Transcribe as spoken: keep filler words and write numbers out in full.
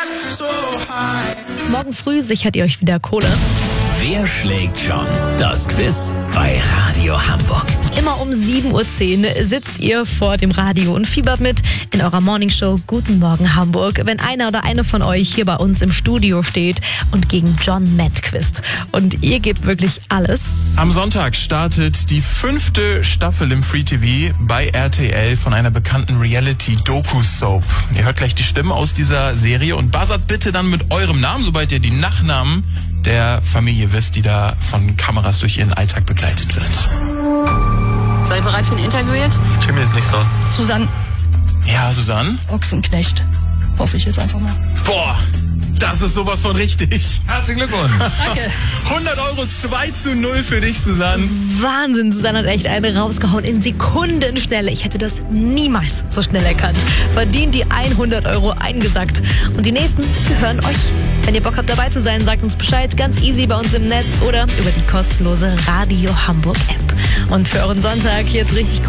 Morgen früh sichert ihr euch wieder Kohle. Wer schlägt schon? Das Quiz bei Radio Hamburg. Immer um sieben Uhr zehn sitzt ihr vor dem Radio und fiebert mit in eurer Morningshow Guten Morgen Hamburg, wenn einer oder eine von euch hier bei uns im Studio steht und gegen John Matt quizt. Und ihr gebt wirklich alles. Am Sonntag startet die fünfte Staffel im Free T V bei R T L von einer bekannten Reality-Doku-Soap. Ihr hört gleich die Stimmen aus dieser Serie und buzzert bitte dann mit eurem Namen, sobald ihr die Nachnamen der Familie wisst, die da von Kameras durch ihren Alltag begleitet wird. Seid ihr bereit für ein Interview jetzt? Ich bin mir jetzt nicht dran. Susanne Ja, Susanne? Ochsenknecht. Hoffe ich jetzt einfach mal. Boah, das ist sowas von richtig. Herzlichen Glückwunsch. Danke. hundert Euro, zwei zu null für dich, Susanne. Wahnsinn, Susanne hat echt eine rausgehauen in Sekundenschnelle. Ich hätte das niemals so schnell erkannt. Verdient die hundert Euro eingesackt. Und die nächsten gehören euch. Wenn ihr Bock habt dabei zu sein, sagt uns Bescheid. Ganz easy bei uns im Netz oder über die kostenlose Radio Hamburg App. Und für euren Sonntag jetzt richtig